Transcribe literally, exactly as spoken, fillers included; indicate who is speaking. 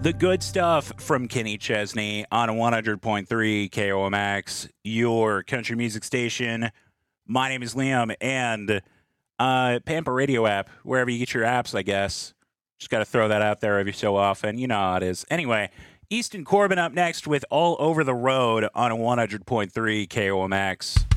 Speaker 1: The good stuff from Kenny Chesney on one hundred point three K O M X, your country music station. My name is Liam, and uh, Pampa Radio app, wherever you get your apps, I guess. Just got to throw that out there every so often. You know how it is. Anyway, Easton Corbin up next with All Over the Road on one hundred point three K O M X.